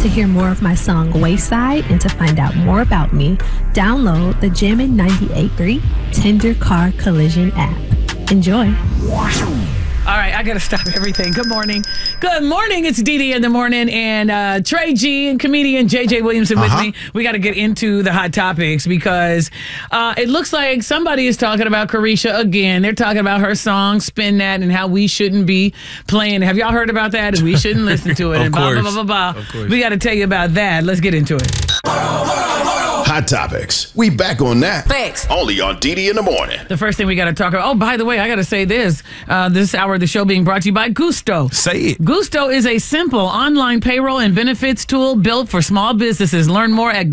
To hear more of my song Wayside and to find out more about me, download the Jammin' 98.3 Tender Car Collision app. Enjoy. All right, I got to stop everything. Good morning. Good morning. It's Dee Dee in the morning, and Trey G and comedian JJ Williamson with me. We got to get into the hot topics because it looks like somebody is talking about Caresha again. They're talking about her song Spin That and how we shouldn't be playing. Have y'all heard about that? And we shouldn't listen to it. Of and course. blah, blah, blah, blah, blah. Of course. We got to tell you about that. Let's get into it. Hot Topics. We back on that. Thanks. Only on DD in the morning. The first thing we got to talk about. Oh, by the way, I got to say this. This hour of the show being brought to you by Gusto. Say it. Gusto is a simple online payroll and benefits tool built for small businesses. Learn more at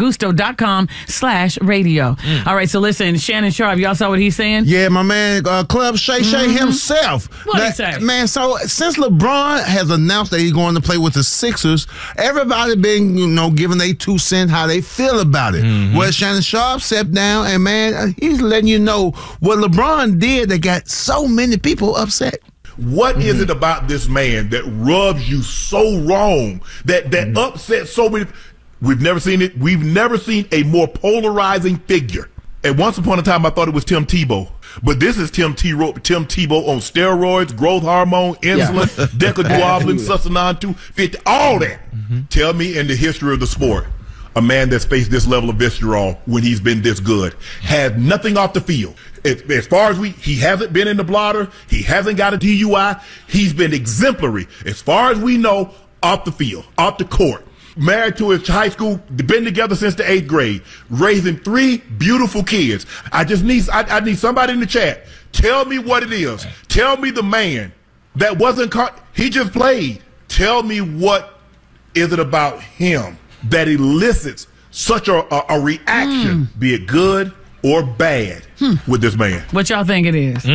gusto.com/radio. All right, so listen, Shannon Sharp, y'all saw what he's saying? Yeah, my man, Club Shay Shay himself. What'd he say? Man, so since LeBron has announced that he's going to play with the Sixers, everybody been, giving their 2 cents how they feel about it. Well, Shannon Sharp stepped down, and man, he's letting you know what LeBron did that got so many people upset. What is it about this man that rubs you so wrong, that upsets so many? We've never seen it. We've never seen a more polarizing figure. And once upon a time, I thought it was Tim Tebow. But this is Tim Tebow on steroids, growth hormone, insulin, decaduoblin, sustanon 250, all that. Tell me in the history of the sport, a man that's faced this level of vitriol when he's been this good has nothing off the field. As far as he hasn't been in the blotter, he hasn't got a DUI, he's been exemplary. As far as we know, off the field, off the court. Married to his high school, been together since the 8th grade, raising 3 beautiful kids. I need somebody in the chat. Tell me what it is. Tell me the man that wasn't caught. He just played. Tell me what is it about him that elicits such a reaction, be it good or bad, with this man. What y'all think it is?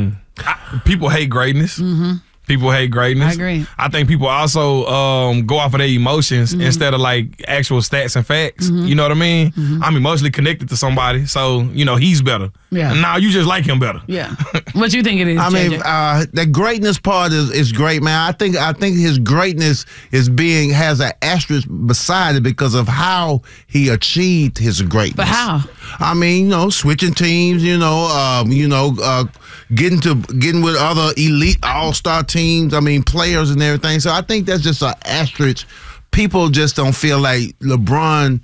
People hate greatness. People hate greatness. I agree. I think people also go off of their emotions instead of like actual stats and facts. You know what I mean? I'm emotionally connected to somebody, so he's better. Yeah. And now you just like him better. Yeah. What you think it is? I mean, JJ? the greatness part is great, man. I think his greatness has an asterisk beside it because of how he achieved his greatness. But how? I mean, switching teams, getting with other elite all-star teams. I mean, players and everything. So I think that's just an asterisk. People just don't feel like LeBron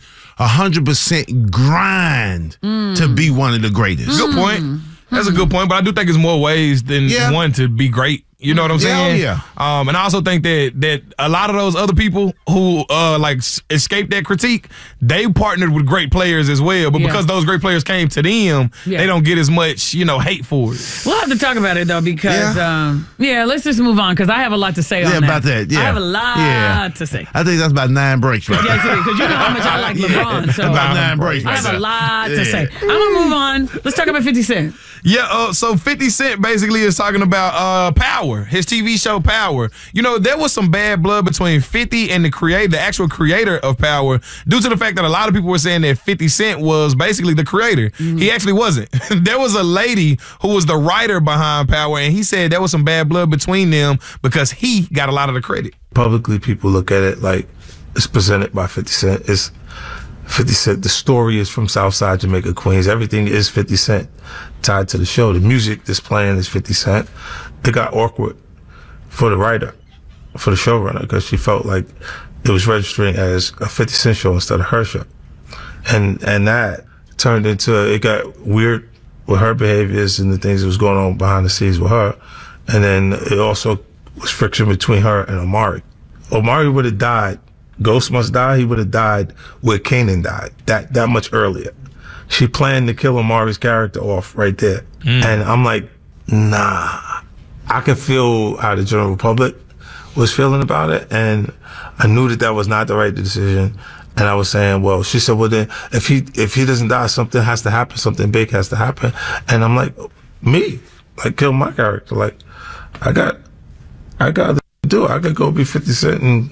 100% grind to be one of the greatest. Good point. That's a good point, but I do think it's more ways than one to be great. You know what I'm saying? Yeah. And I also think that a lot of those other people who escaped that critique, they partnered with great players as well. But because those great players came to them, they don't get as much hate for it. We'll have to talk about it though because let's just move on because I have a lot to say on that. about that. Yeah, I have a lot to say. I think that's about 9 breaks right there. Yeah, because you know how much I like LeBron. So about 9 breaks. I have a lot to say. I'm gonna move on. Let's talk about 50 Cent. Yeah, so 50 Cent basically is talking about Power, his TV show Power. There was some bad blood between 50 and the actual creator of Power, due to the fact that a lot of people were saying that 50 Cent was basically the creator. He actually wasn't. There was a lady who was the writer behind Power, and he said there was some bad blood between them because he got a lot of the credit. Publicly, people look at it like it's presented by 50 Cent. It's 50 Cent. The story is from Southside Jamaica, Queens. Everything is 50 Cent tied to the show. The music that's playing is 50 Cent. It got awkward for the writer, for the showrunner, because she felt like it was registering as a 50 Cent show instead of her show. And that turned into, it got weird with her behaviors and the things that was going on behind the scenes with her. And then it also was friction between her and Omari. Omari would have died. Ghost Must Die, he would have died where Kanan died, that much earlier. She planned to kill Omari's character off right there. And I'm like, nah. I could feel how the general public was feeling about it, and I knew that was not the right decision. And I was saying, well, she said, well then, if he doesn't die, something has to happen, something big has to happen. And I'm like, me? Like, kill my character. Like, I got to do it. I could go be 50 Cent and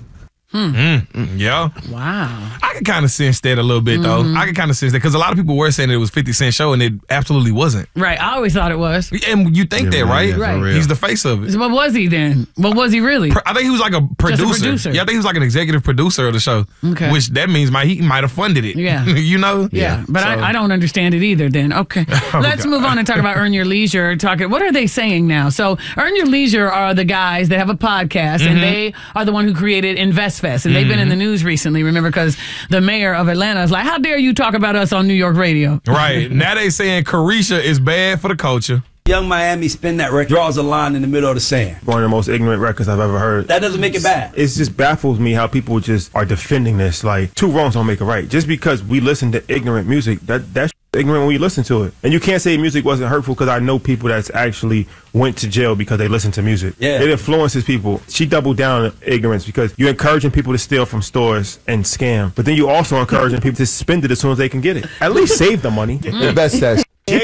Yeah. Wow. I can kind of sense that a little bit, though. I can kind of sense that because a lot of people were saying that it was 50 Cent show, and it absolutely wasn't. Right. I always thought it was. And you think that, right? yeah, Right. He's the face of it. So what was he then? What was he really? I think he was like a producer. producer. Yeah, I think he was like an executive producer of the show. Okay. Which that means he might have funded it. Yeah. You know? Yeah, but So- I don't understand it either then. Okay. Let's move on and talk about Earn Your Leisure. What are they saying now? So Earn Your Leisure are the guys that have a podcast, and they are the one who created InvestFest. And they've been in the news recently, remember, because the mayor of Atlanta is like, how dare you talk about us on New York radio? Right. Now they saying Carisha is bad for the culture. Young Miami Spin that record draws a line in the middle of the sand. One of the most ignorant records I've ever heard. That doesn't make it bad. It just baffles me how people just are defending this. Like, two wrongs don't make a right. Just because we listen to ignorant music, that's ignorant when you listen to it. And you can't say music wasn't hurtful, because I know people that's actually went to jail because they listened to music. Yeah. It influences people. She doubled down on ignorance because you're encouraging people to steal from stores and scam, but then you also encouraging people to spend it as soon as they can get it. At least save the money. The best says.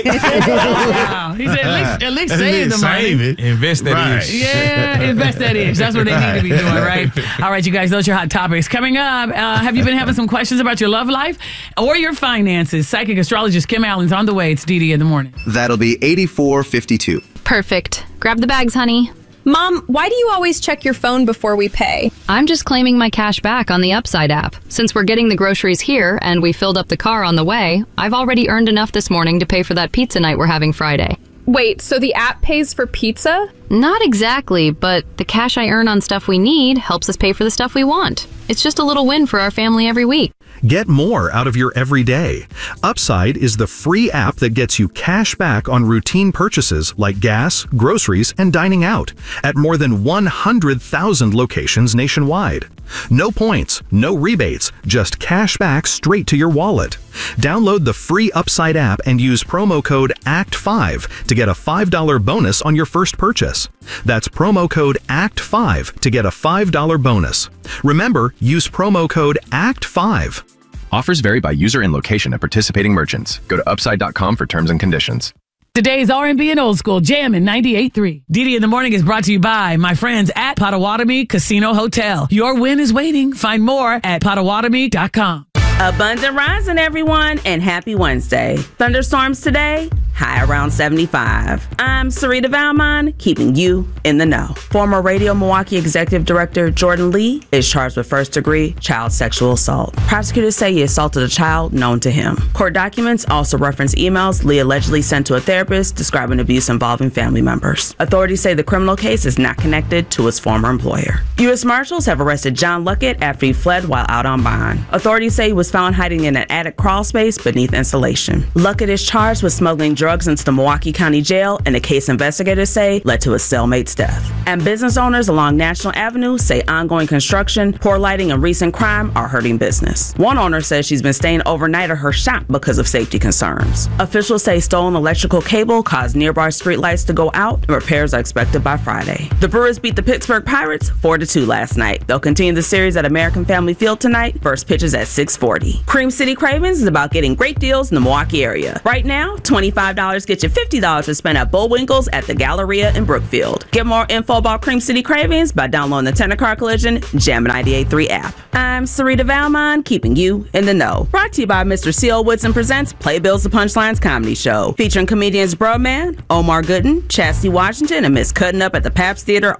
Wow. He said, at least save the money. it. Invest that Right. ish. Yeah, invest that ish. That's what they need to be doing, right? All right, you guys, those are your hot topics. Coming up, have you been having some questions about your love life or your finances? Psychic astrologist Kim Allen's on the way. It's DD in the morning. That'll be 8452. Perfect. Grab the bags, honey. Mom, why do you always check your phone before we pay? I'm just claiming my cash back on the Upside app. Since we're getting the groceries here and we filled up the car on the way, I've already earned enough this morning to pay for that pizza night we're having Friday. Wait, so the app pays for pizza? Not exactly, but the cash I earn on stuff we need helps us pay for the stuff we want. It's just a little win for our family every week. Get more out of your everyday. Upside is the free app that gets you cash back on routine purchases like gas, groceries, and dining out at more than 100,000 locations nationwide. No points, no rebates, just cash back straight to your wallet. Download the free Upside app and use promo code ACT5 to get a $5 bonus on your first purchase. That's promo code ACT5 to get a $5 bonus. Remember, use promo code ACT5. Offers vary by user and location at participating merchants. Go to upside.com for terms and conditions. Today's R&B and Old School Jam in 98.3. DD in the Morning is brought to you by my friends at Potawatomi Casino Hotel. Your win is waiting. Find more at Potawatomi.com. Abundant rising, everyone, and happy Wednesday. Thunderstorms today, high around 75. I'm Sarita Valmon, keeping you in the know. Former Radio Milwaukee Executive Director Jordan Lee is charged with first-degree child sexual assault. Prosecutors say he assaulted a child known to him. Court documents also reference emails Lee allegedly sent to a therapist describing abuse involving family members. Authorities say the criminal case is not connected to his former employer. U.S. Marshals have arrested John Luckett after he fled while out on bond. Authorities say he was found hiding in an attic crawl space beneath insulation. Luckett is charged with smuggling drugs into the Milwaukee County Jail in a case investigators say led to his cellmate's death. And business owners along National Avenue say ongoing construction, poor lighting, and recent crime are hurting business. One owner says she's been staying overnight at her shop because of safety concerns. Officials say stolen electrical cable caused nearby streetlights to go out, and repairs are expected by Friday. The Brewers beat the Pittsburgh Pirates 4-2 last night. They'll continue the series at American Family Field tonight. First pitch is at 6:40. Cream City Cravings is about getting great deals in the Milwaukee area. Right now, $25 gets you $50 to spend at Bullwinkle's at the Galleria in Brookfield. Get more info about Cream City Cravings by downloading the Tenor Car Collision Jam 98.3 app. I'm Sarita Valmon, keeping you in the know. Brought to you by Mr. C.O. Woodson Presents Playbills the Punchlines Comedy Show. Featuring comedians Broadman, Omar Gooden, Chastity Washington, and Miss Cutting Up at the Pabst Theater